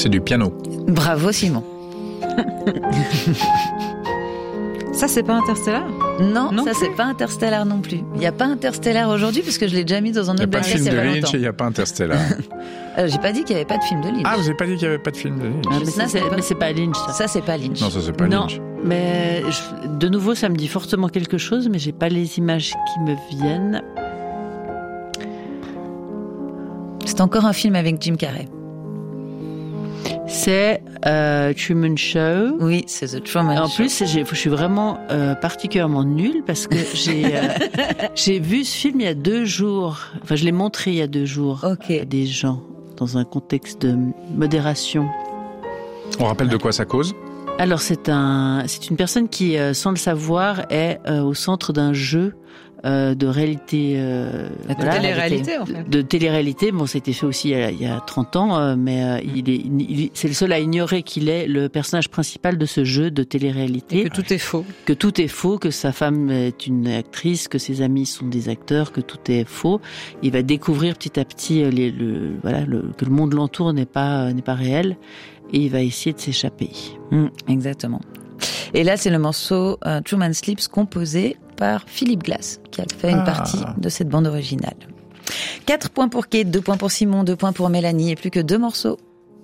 C'est du piano. Bravo Simon. Ça, c'est pas Interstellar ? Non, Non ça plus. c'est pas Interstellar non plus. Il n'y a pas Interstellar aujourd'hui parce que je l'ai déjà mis dans un Il n'y a autre pas de blind film test il de y a pas Lynch longtemps. et il n'y a pas Interstellar. J'ai pas dit qu'il n'y avait pas de film de Lynch. Ah, vous n'avez pas dit qu'il n'y avait pas de film de Lynch? Ah, mais, Ça, c'est, mais c'est pas Lynch, ça. Ça c'est pas Lynch. Non, ça c'est pas Non, Lynch. mais de nouveau, ça me dit fortement quelque chose, mais j'ai pas les images qui me viennent. C'est encore un film avec Jim Carrey. C'est Truman Show. Oui, c'est The Truman En Show. plus, je suis vraiment particulièrement nulle parce que j'ai vu ce film il y a 2 jours. Enfin, je l'ai montré il y a 2 jours Ok. à des gens dans un contexte de modération. On rappelle de quoi ça cause? Alors, c'est une personne qui, sans le savoir, est au centre d'un jeu de réalité. La voilà, télé-réalité, en fait. de télé-réalité. Bon, ça a été fait aussi il y a 30 ans, mais c'est le seul à ignorer qu'il est le personnage principal de ce jeu de télé-réalité. Que tout est faux. Que tout est faux, que sa femme est une actrice, que ses amis sont des acteurs, que tout est faux. Il va découvrir petit à petit que le monde l'entoure n'est pas réel, et il va essayer de s'échapper. Exactement. Et là, c'est le morceau Truman Sleeps composé par Philip Glass, qui a fait une partie de cette bande originale. 4 points pour Kate, 2 points pour Simon, 2 points pour Mélanie, et plus que 2 morceaux.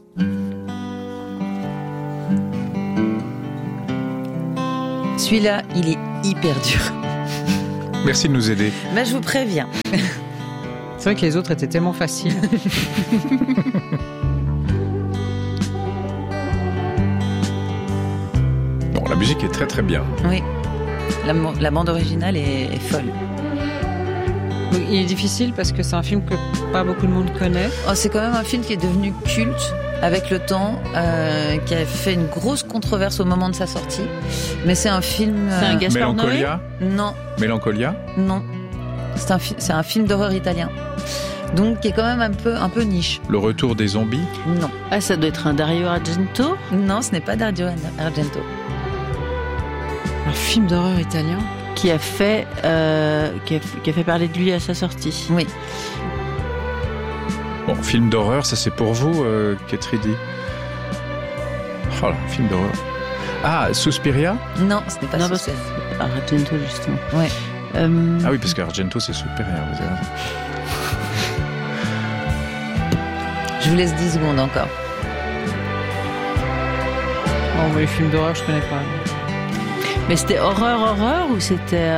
Celui-là, il est hyper dur. Merci de nous aider. Mais je vous préviens. C'est vrai que les autres étaient tellement faciles. Bon, la musique est très très bien. Oui. La bande originale est folle. Donc, il est difficile parce que c'est un film que pas beaucoup de monde connaît. Oh, c'est quand même un film qui est devenu culte avec le temps, qui a fait une grosse controverse au moment de sa sortie. Mais c'est un film... C'est un Gaspard Noé ? Mélancolia? Non, Mélancolia? non. C'est un film d'horreur italien. Donc, qui est quand même un peu niche. Le retour des zombies? Non. Ah, ça doit être un Dario Argento. Non, ce n'est pas Dario Argento. Un film d'horreur italien. Qui a fait parler de lui à sa sortie. Oui. Bon, film d'horreur, ça c'est pour vous, Ketridi. Oh là, film d'horreur. Ah, Suspiria? Non, ce n'est pas Non, Suspiria. Argento, justement. Ouais. Ah oui, parce qu'Argento c'est Suspiria, vous avez raison. Je vous laisse 10 secondes encore. Bon, mais les films d'horreur, je connais pas. Mais c'était horreur ou c'était...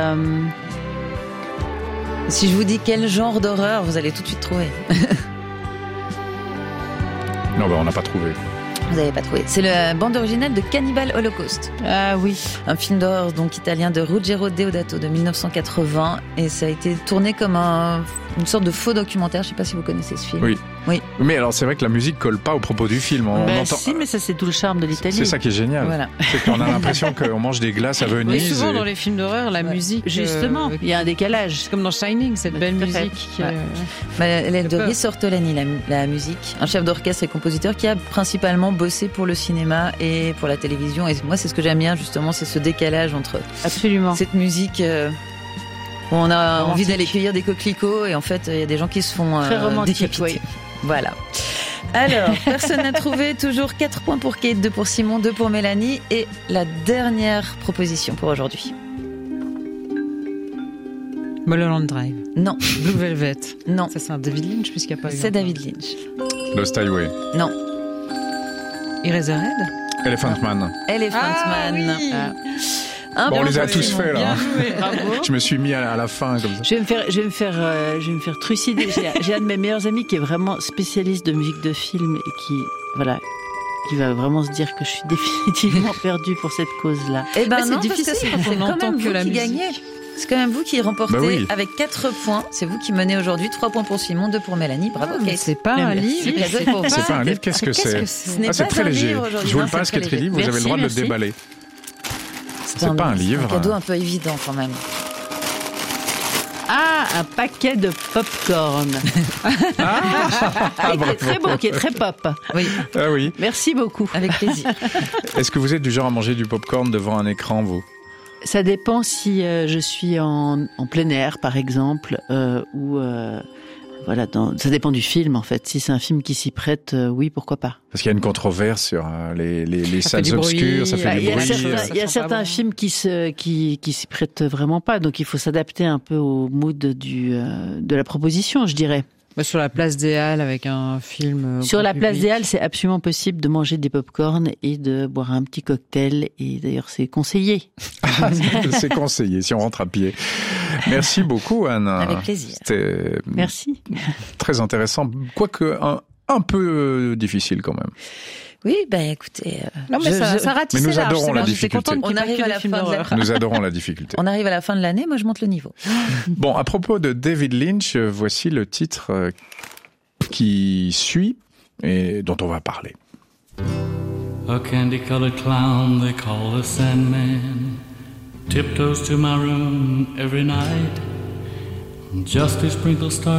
Si je vous dis quel genre d'horreur, vous allez tout de suite trouver. Non, on n'a pas trouvé. Vous n'avez pas trouvé. C'est la bande originale de Cannibal Holocaust. Ah oui. Un film d'horreur donc italien de Ruggero Deodato de 1980. Et ça a été tourné comme une sorte de faux documentaire. Je ne sais pas si vous connaissez ce film. Oui. Oui. Mais alors c'est vrai que la musique colle pas au propos du film. On entend... Si, mais ça c'est tout le charme de l'Italie. C'est ça qui est génial. Voilà. C'est qu'on a l'impression qu'on mange des glaces à Mais Venise. souvent, et- dans les films d'horreur, la musique... Justement, il y a un décalage. C'est comme dans Shining, cette belle tout à fait. musique. Qui, Ouais. Elle est de peur. Riz Ortolani, la musique. Un chef d'orchestre et compositeur qui a principalement bossé pour le cinéma et pour la télévision. Et moi, c'est ce que j'aime bien, justement, c'est ce décalage entre Absolument. cette musique où on a Romantique. envie d'aller cueillir des coquelicots et en fait, il y a des gens qui se font Très romantique, décapiter. oui. Voilà. Alors, personne n'a trouvé. Toujours 4 points pour Kate, 2 pour Simon, 2 pour Mélanie. Et la dernière proposition pour aujourd'hui. Mulholland Drive. Non, Blue Velvet. non. Ça, c'est un David Lynch, puisqu'il n'y a pas eu C'est encore. David Lynch. Lost Highway. Non. Eraserhead. Elephant Man. Elephant Ah, Man. oui. Un Bon, on point les a pour tous Simon. fait là. Bien joué, bravo. Je me suis mis à la fin comme ça. Je vais me faire trucider. J'ai un de mes meilleurs amis qui est vraiment spécialiste de musique de film et qui va vraiment se dire que je suis définitivement perdue pour cette cause-là. Eh ben Mais c'est non, parce que difficile quand c'est on quand entend même que vous la qui musique. gagnez. C'est quand même vous qui remportez Bah oui. avec 4 points. C'est vous qui menez aujourd'hui. 3 points pour Simon, 2 pour Mélanie. Bravo, Mais Kate. c'est pas un Merci. livre. Cadeau pour vous. C'est pas un livre, qu'est-ce que c'est? Ce n'est Ah, c'est pas très un léger. livre aujourd'hui. Je vous Non, le c'est passe, très léger. Ketridi, vous avez le droit de le Merci. déballer. C'est un- pas un livre. C'est un cadeau un peu évident quand même. Ah, un paquet de popcorn. Qui est très beau, qui est très pop. Oui, Ah oui. Merci beaucoup. avec plaisir. Est-ce que vous êtes du genre à manger du popcorn devant un écran, vous? Ça dépend si je suis en plein air, par exemple, ou voilà, ça dépend du film en fait. Si c'est un film qui s'y prête, oui, pourquoi pas. Parce qu'il y a une controverse sur les salles obscures, ça fait du bruit. Il y a certains films qui s'y prêtent vraiment pas, donc il faut s'adapter un peu au mood de la proposition, je dirais. Sur la place des Halles avec un film. Sur la place des Halles, c'est absolument possible de manger des pop-corn et de boire un petit cocktail. Et d'ailleurs, c'est conseillé. C'est conseillé si on rentre à pied. Merci beaucoup, Anne. Avec plaisir. C'était Merci. Très intéressant, quoique un peu difficile quand même. Oui, écoutez. Non, mais ça ratissait. Mais nous adorons la difficulté. On arrive à la fin de l'année. Nous adorons la difficulté. On arrive à la fin de l'année, moi je monte le niveau. Bon, à propos de David Lynch, voici le titre qui suit et dont on va parler. A candy-colored clown they call the Sandman tiptoes to my room every night just to sprinkle stars